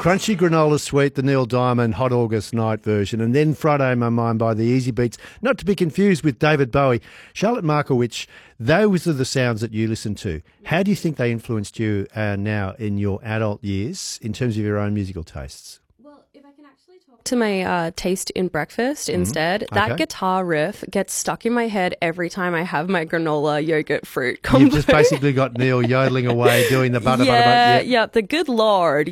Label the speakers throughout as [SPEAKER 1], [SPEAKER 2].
[SPEAKER 1] Crunchy Granola Sweet, the Neil Diamond Hot August Night version, and then Friday in My Mind by the Easy Beats, not to be confused with David Bowie. Charlotte Markowitz, those are the sounds that you listen to. How do you think they influenced you now in your adult years in terms of your own musical tastes?
[SPEAKER 2] To my taste in breakfast instead, that guitar riff gets stuck in my head every time I have my granola yogurt fruit combo.
[SPEAKER 1] You've just basically got Neil yodeling away doing the butter.
[SPEAKER 2] Yeah, the good Lord,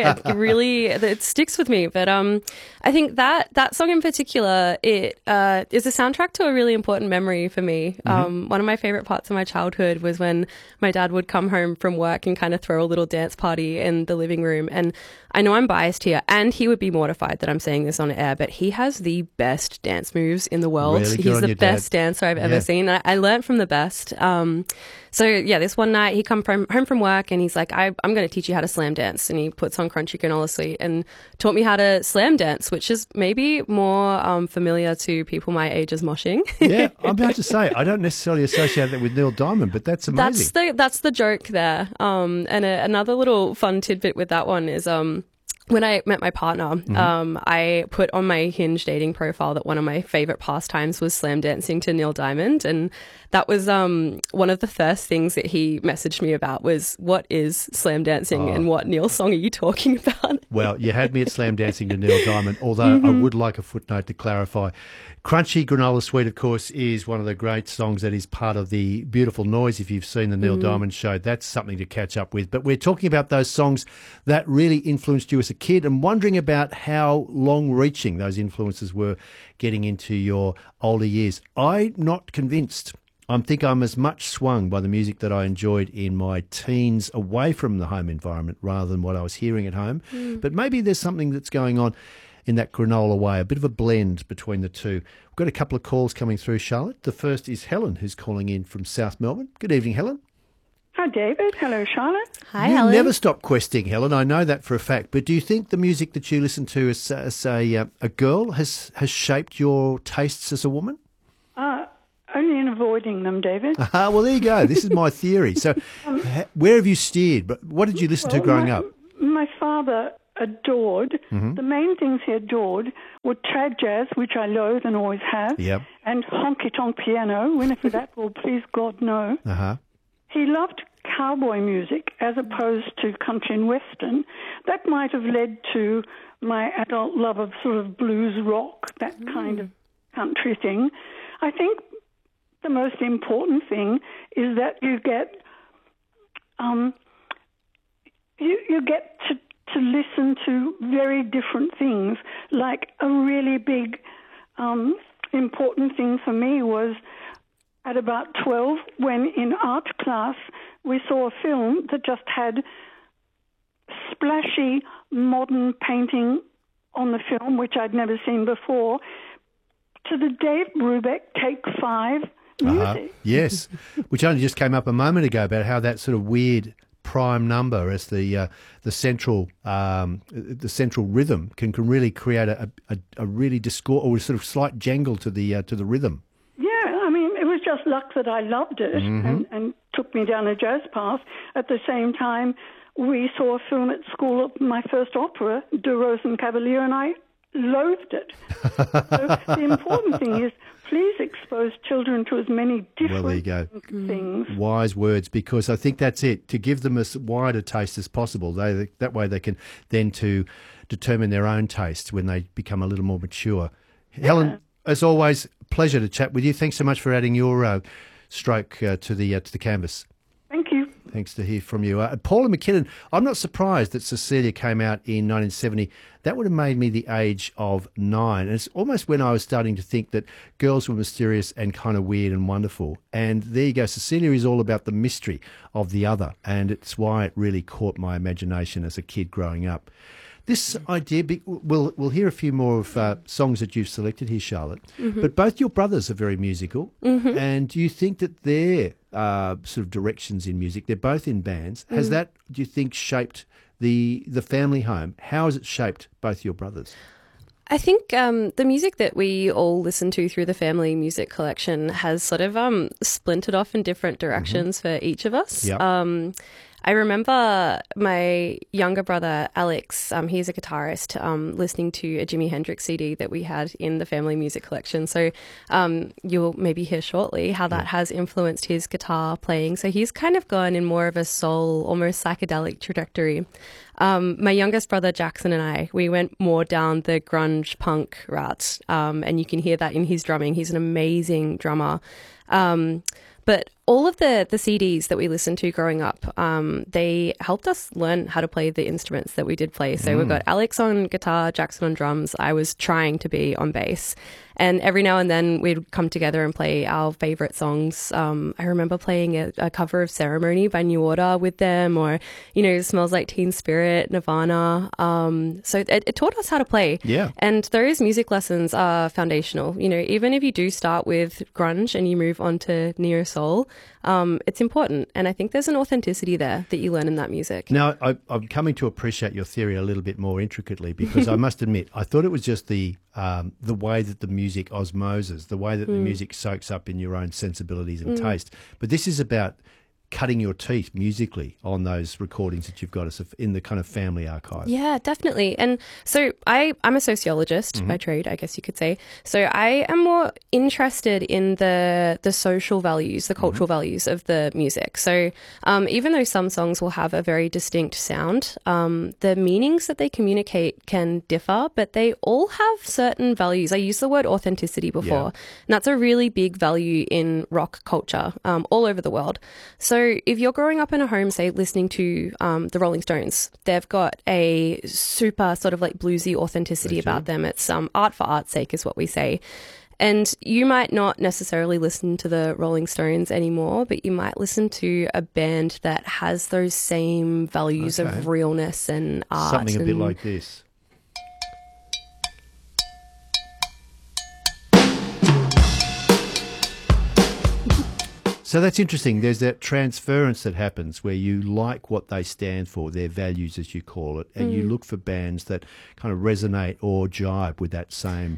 [SPEAKER 2] it sticks with me. But I think that song in particular, it is a soundtrack to a really important memory for me. One of my favorite parts of my childhood was when my dad would come home from work and kind of throw a little dance party in the living room. And I know I'm biased here, and he would be mortified that I'm saying this on air, but he has the best dance moves in the world.
[SPEAKER 1] Really?
[SPEAKER 2] He's the best dancer I've ever seen. I learned from the best. This one night he come home from work and he's like, I'm going to teach you how to slam dance. And he puts on Crunchy Granola Sweet and taught me how to slam dance, which is maybe more familiar to people my age as moshing.
[SPEAKER 1] Yeah, I'm about to say, I don't necessarily associate that with Neil Diamond, but that's amazing.
[SPEAKER 2] That's the joke there. Another little fun tidbit with that one is when I met my partner, I put on my Hinge dating profile that one of my favorite pastimes was slam dancing to Neil Diamond. And that was one of the first things that he messaged me about was, what is slam dancing and what Neil song are you talking about?
[SPEAKER 1] Well, you had me at slam dancing to Neil Diamond, although I would like a footnote to clarify. Crunchy Granola Sweet, of course, is one of the great songs that is part of the Beautiful Noise. If you've seen the Neil Diamond show, that's something to catch up with. But we're talking about those songs that really influenced you as a kid and wondering about how long-reaching those influences were getting into your older years. I'm not convinced. I think I'm as much swung by the music that I enjoyed in my teens away from the home environment rather than what I was hearing at home. But maybe there's something that's going on in that granola way, a bit of a blend between the two. We've got a couple of calls coming through, Charlotte. The first is Helen, who's calling in from South Melbourne. Good evening, Helen.
[SPEAKER 3] Hi, David. Hello, Charlotte.
[SPEAKER 2] Hi,
[SPEAKER 1] you
[SPEAKER 2] Helen.
[SPEAKER 1] never stop questing, Helen. I know that for a fact. But do you think the music that you listen to as a girl has shaped your tastes as a woman?
[SPEAKER 3] Only in avoiding them, David.
[SPEAKER 1] Well, there you go. This is my theory. So where have you steered? But what did you listen to growing up?
[SPEAKER 3] My father adored, the main things he adored were trad jazz, which I loathe and always have, and honky-tonk piano, whenever that will please God no. He loved cowboy music as opposed to country and western. That might have led to my adult love of sort of blues rock, that kind of country thing. I think the most important thing is that you get you get to listen to very different things. Like a really big important thing for me was at about 12 when in art class we saw a film that just had splashy modern painting on the film, which I'd never seen before, to the Dave Brubeck Take 5 music.
[SPEAKER 1] Yes, which only just came up a moment ago about how that sort of weird prime number as the central rhythm can really create a really discord or a sort of slight jangle to the rhythm.
[SPEAKER 3] Yeah, I mean, it was just luck that I loved it and took me down a jazz path. At the same time, we saw a film at school of my first opera, De Rosenkavalier, and I loathed it. So the important thing is please expose children to as many different things.
[SPEAKER 1] Wise words, because I think that's it, to give them as wide a taste as possible. That way they can then to determine their own tastes when they become a little more mature. Yeah. Helen, as always, pleasure to chat with you. Thanks so much for adding your stroke to the canvas.
[SPEAKER 3] Thank you.
[SPEAKER 1] Thanks to hear from you. Paula McKinnon, I'm not surprised that Cecilia came out in 1970. That would have made me the age of 9. And it's almost when I was starting to think that girls were mysterious and kind of weird and wonderful. And there you go. Cecilia is all about the mystery of the other. And it's why it really caught my imagination as a kid growing up. This idea, we'll hear a few more of songs that you've selected here, Charlotte. But both your brothers are very musical. And do you think that their sort of directions in music, they're both in bands, has that, do you think, shaped the family home? How has it shaped both your brothers?
[SPEAKER 2] I think the music that we all listen to through the family music collection has sort of splintered off in different directions for each of us. I remember my younger brother, Alex, he's a guitarist, listening to a Jimi Hendrix CD that we had in the family music collection. So you'll maybe hear shortly how that has influenced his guitar playing. So he's kind of gone in more of a soul, almost psychedelic trajectory. My youngest brother, Jackson, and I, we went more down the grunge punk route, and you can hear that in his drumming. He's an amazing drummer. But all of the CDs that we listened to growing up, they helped us learn how to play the instruments that we did play. So we've got Alex on guitar, Jackson on drums. I was trying to be on bass. And every now and then we'd come together and play our favorite songs. I remember playing a cover of Ceremony by New Order with them, or, Smells Like Teen Spirit, Nirvana. So it taught us how to play.
[SPEAKER 1] Yeah.
[SPEAKER 2] And those music lessons are foundational. Even if you do start with grunge and you move on to neo soul, it's important. And I think there's an authenticity there that you learn in that music.
[SPEAKER 1] Now, I'm coming to appreciate your theory a little bit more intricately, because I must admit, I thought it was just the way that the music osmoses, the way that the music soaks up in your own sensibilities and taste. But this is about cutting your teeth musically on those recordings that you've got in the kind of family archive.
[SPEAKER 2] Yeah, definitely. And so I'm a sociologist by trade, I guess you could say. So I am more interested in the social values, the cultural values of the music. So even though some songs will have a very distinct sound, the meanings that they communicate can differ, but they all have certain values. I used the word authenticity before, and that's a really big value in rock culture all over the world. So if you're growing up in a home, say, listening to the Rolling Stones, they've got a super sort of like bluesy authenticity about them. It's art for art's sake is what we say. And you might not necessarily listen to the Rolling Stones anymore, but you might listen to a band that has those same values of realness and art.
[SPEAKER 1] Something a bit like this. So that's interesting. There's that transference that happens where you like what they stand for, their values, as you call it, and you look for bands that kind of resonate or jibe with that same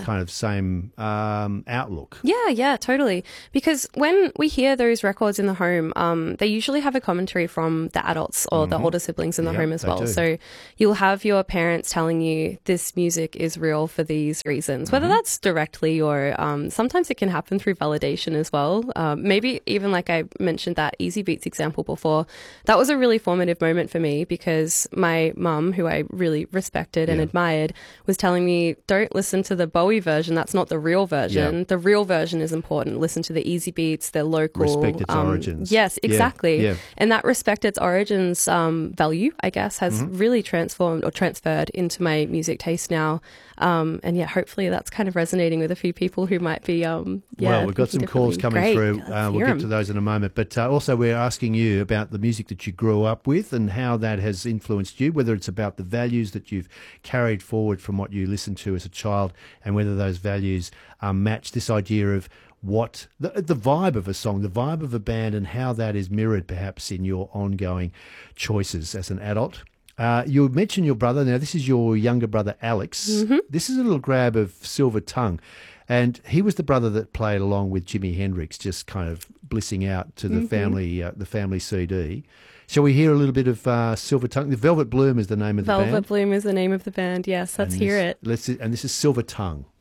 [SPEAKER 1] outlook.
[SPEAKER 2] Yeah, totally. Because when we hear those records in the home, they usually have a commentary from the adults or the older siblings in the home as well.
[SPEAKER 1] Do.
[SPEAKER 2] So you'll have your parents telling you this music is real for these reasons, whether that's directly or sometimes it can happen through validation as well. Maybe even like I mentioned that Easy Beats example before, that was a really formative moment for me because my mum, who I really respected and admired, was telling me, don't listen to the Bowie version. That's not the real version. Yeah. The real version is important. Listen to the Easy Beats, they're local.
[SPEAKER 1] Respect its origins.
[SPEAKER 2] Yes, exactly.
[SPEAKER 1] Yeah.
[SPEAKER 2] And that respect its origins value, I guess, has really transformed or transferred into my music taste now. And hopefully that's kind of resonating with a few people who might be,
[SPEAKER 1] well, we've got some calls coming through. We'll get to those in a moment. But also we're asking you about the music that you grew up with and how that has influenced you, whether it's about the values that you've carried forward from what you listened to as a child and whether those values match this idea of what the vibe of a song, the vibe of a band, and how that is mirrored perhaps in your ongoing choices as an adult. You mentioned your brother. Now, this is your younger brother, Alex. This is a little grab of Silver Tongue. And he was the brother that played along with Jimi Hendrix, just kind of blissing out to the family CD. Shall we hear a little bit of Silver Tongue? The Velvet Bloom is the name of the band.
[SPEAKER 2] Velvet Bloom is the name of the band, yes. Let's hear it.
[SPEAKER 1] And this is Silver Tongue.